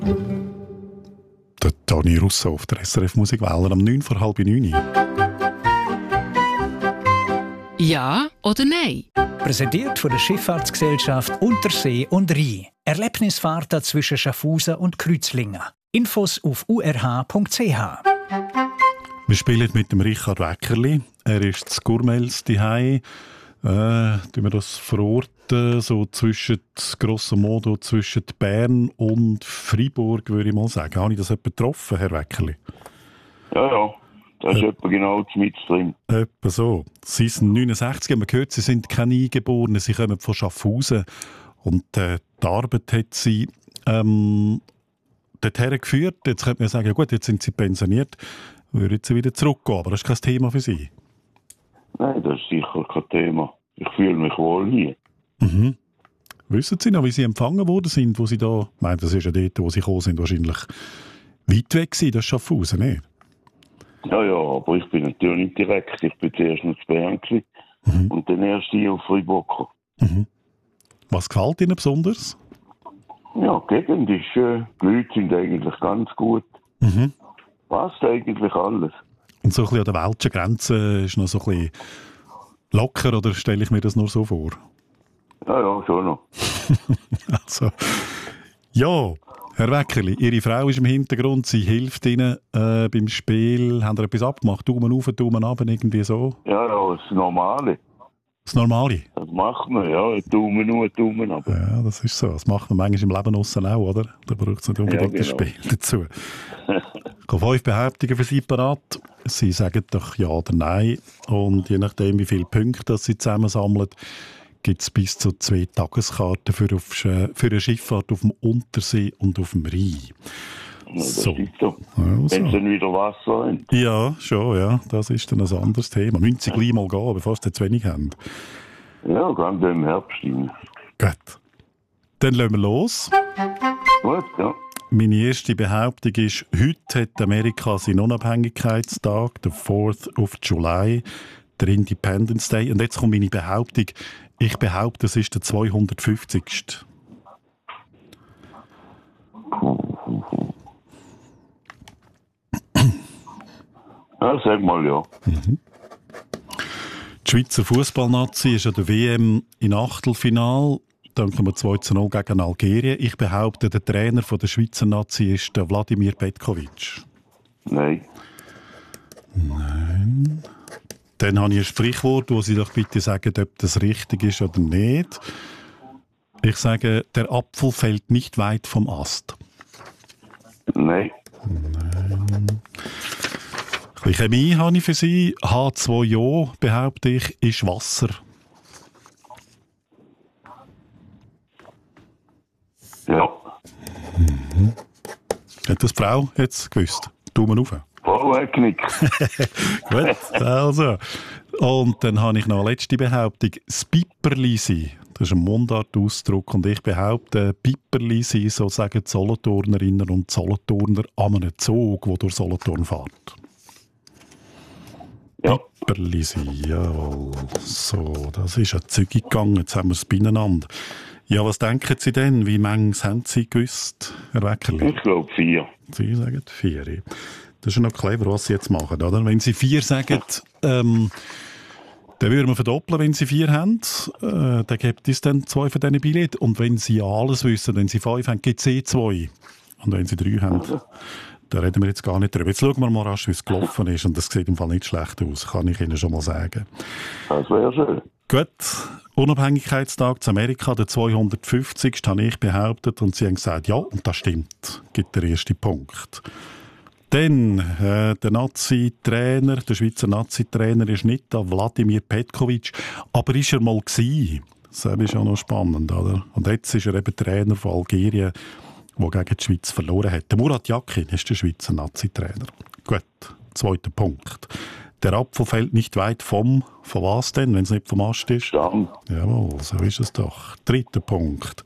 Der Toni Russo auf der SRF Musikwelle am 9 vor halb 9. Ja oder nein? Präsentiert von der Schifffahrtsgesellschaft Untersee und Rhein. Erlebnisfahrten zwischen Schaffhausen und Kreuzlingen. Infos auf urh.ch. Wir spielen mit dem Richard Weckerli. Er ist zu Gurmels daheim. Tun wir das verorten, so zwischen, grosso modo, zwischen Bern und Freiburg, würde ich mal sagen. Habe ich das jemand getroffen, Herr Weckerli? Ja. Das ist etwa genau mit drin. Etwa so. Sie sind 69, haben wir gehört, Sie sind keine Eingeborenen, Sie kommen von Schaffhausen. Und die Arbeit hat Sie dorthin geführt. Jetzt könnte man sagen, ja gut, jetzt sind Sie pensioniert, würden Sie wieder zurückgehen. Aber das ist kein Thema für Sie. Nein, das ist sicher kein Thema. Ich fühle mich wohl hier. Mhm. Wissen Sie noch, wie Sie empfangen worden sind, wo Sie da, ich meine, das ist ja dort, wo Sie gekommen sind, wahrscheinlich weit weg gewesen, das Schaffhausen, nicht? Ja, aber ich bin natürlich nicht direkt. Ich bin zuerst noch zu Bern und dann erst hier auf Freiburg. Mhm. Was gefällt Ihnen besonders? Ja, die Gegend ist schön. Die Leute sind eigentlich ganz gut. Mhm. Passt eigentlich alles. Und so ein bisschen an der welschen Grenze ist noch so ein bisschen locker, oder stelle ich mir das nur so vor? Ja, schon noch. Also, ja, Herr Weckerli, Ihre Frau ist im Hintergrund, sie hilft Ihnen beim Spiel. Haben Sie etwas abgemacht? Daumen auf, Daumen runter, irgendwie so? Ja, das Normale. Das Normale? Das macht man, ja. Daumen auf, Daumen runter. Ja, das ist so. Das macht man manchmal im Leben aussen auch, oder? Da braucht es nicht unbedingt ein Spiel dazu. Ich habe 5 Behauptungen für Sie parat. Sie sagen doch ja oder nein. Und je nachdem, wie viele Punkte Sie zusammensammeln, gibt es bis zu 2 Tageskarten für eine Schifffahrt auf dem Untersee und auf dem Rhein. Ja, das so. ist so. Also. Wenn Sie dann wieder Wasser haben. Ja, schon, ja. Das ist dann ein anderes Thema. Müssen Sie gleich mal gehen, bevor Sie zu wenig haben. Ja, gerade im Herbst. Gut. Dann lassen wir los. Gut, ja. Meine erste Behauptung ist, heute hat Amerika seinen Unabhängigkeitstag, der 4th of July, der Independence Day. Und jetzt kommt meine Behauptung. Ich behaupte, es ist der 250. Ja, sag mal ja. Mhm. Die Schweizer Fußballnazi ist an der WM in Achtelfinal. Dann kommen wir 2-0 gegen Algerien. Ich behaupte, der Trainer der Schweizer Nazi ist der Wladimir Petkovic. Nein. Nein. Dann habe ich ein Sprichwort, wo Sie doch bitte sagen, ob das richtig ist oder nicht. Ich sage, der Apfel fällt nicht weit vom Ast. Nein. Nein. Ein Chemie habe ich für Sie. H2O, behaupte ich, ist Wasser. Ja. Mhm. Hat das die Frau jetzt gewusst? Daumen rauf. Vollwegnick. Gut, also. Und dann habe ich noch eine letzte Behauptung. Das Piperlisi, das ist ein Mundartausdruck. Und ich behaupte, Piperlisi, so sagen die Solothurnerinnen und Solothurner an einem Zug, der durch Solothurn fährt. Ja. Piperlisi, jawohl. So, das ist ein zügig gegangen. Jetzt haben wir es beieinander. Ja, was denken Sie denn? Wie manches haben Sie gewusst, Herr Weckerli? Ich glaube 4. Sie sagen 4. Das ist ja noch clever, was Sie jetzt machen, oder? Wenn Sie 4 sagen, dann würden wir verdoppeln, wenn Sie 4 haben. Dann gibt es dann 2 von diesen Billets. Und wenn Sie alles wissen, wenn Sie 5 haben, gibt es 2. Und wenn Sie 3 haben, da reden wir jetzt gar nicht drüber. Jetzt schauen wir mal rasch, wie es gelaufen ist. Und das sieht im Fall nicht schlecht aus, kann ich Ihnen schon mal sagen. Das wäre schön. Gut, Unabhängigkeitstag zu Amerika, der 250. habe ich behauptet. Und Sie haben gesagt, ja, und das stimmt. Gibt der erste Punkt. Dann, der Nazi-Trainer, der Schweizer Nazi-Trainer ist nicht da, Wladimir Petkovic, aber ist er mal gewesen. Das ist ja noch spannend, oder? Und jetzt ist er eben Trainer von Algerien, der gegen die Schweiz verloren hat. Der Murat Yakin ist der Schweizer Nazi-Trainer. Gut, zweiter Punkt. Der Apfel fällt nicht weit von was denn, wenn es nicht vom Ast ist? Stamm. Jawohl, so ist es doch. Dritter Punkt.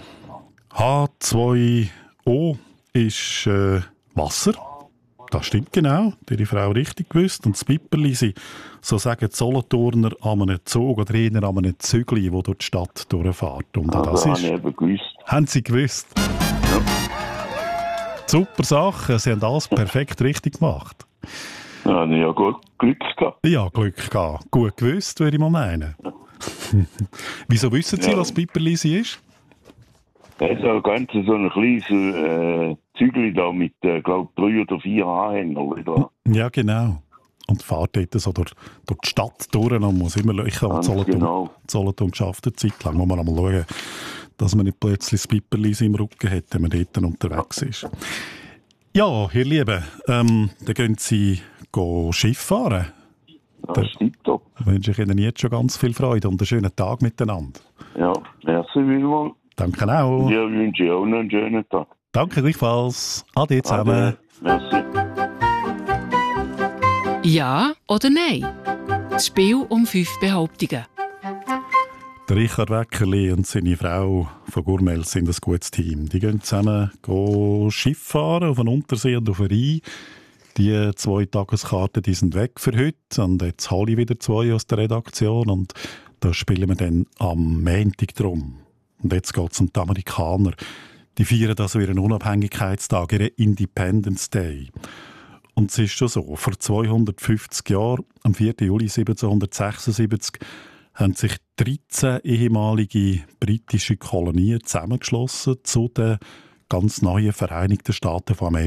H2O ist Wasser. Das stimmt genau, die Frau richtig gewusst. Und das Piperlisi, so sagen die Solothurner an einem Zug oder eher an einem Zügli, das durch die Stadt durchfährt. Und Also das habe ist... ich eben gewusst. Haben Sie gewusst? Ja. Super Sache. Sie haben alles perfekt richtig gemacht. Ja, gut, Glück gehabt. Ja, Glück gehabt. Gut gewusst, würde ich mal meinen. Wieso wissen Sie, was Piperlisi ist? Das ist ein ganz so ein kleines Zügel da mit, glaube 3 oder 4 Anhängern. Ja, genau. Und fährt dort so durch die Stadt durch und muss immer löchern. Und Solothurn geschafft eine Zeit lang. Muss man einmal schauen, dass man nicht plötzlich das Piperlisi im Rücken hat, wenn man dort unterwegs ist. Ja, ihr Lieben, dann gehen Sie Schiff fahren. Das stimmt doch. Da wünsche ich Ihnen jetzt schon ganz viel Freude und einen schönen Tag miteinander. Ja, merci vielmals. Danke auch. Ich wünsche auch noch einen schönen Tag. Danke gleichfalls. Ade zusammen. Merci. Ja oder nein? Das Spiel um 5 Behauptungen. Der Richard Weckerli und seine Frau von Gurmel sind ein gutes Team. Die gehen zusammen Schiff fahren auf den Untersee und auf den Rhein. Die 2 Tageskarten, die sind weg für heute. Und jetzt hole ich wieder 2 aus der Redaktion. Und da spielen wir dann am Montag drum. Und jetzt geht es um die Amerikaner. Die feiern also ihren Unabhängigkeitstag, ihren Independence Day. Und es ist schon so, vor 250 Jahren, am 4. Juli 1776, haben sich 13 ehemalige britische Kolonien zusammengeschlossen zu den ganz neuen Vereinigten Staaten von Amerika.